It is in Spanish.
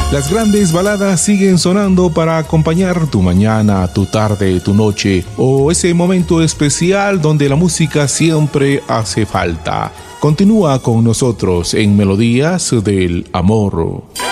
Las grandes baladas siguen sonando para acompañar tu mañana, tu tarde, tu noche o ese momento especial donde la música siempre hace falta. Continúa con nosotros en Melodías del Amor.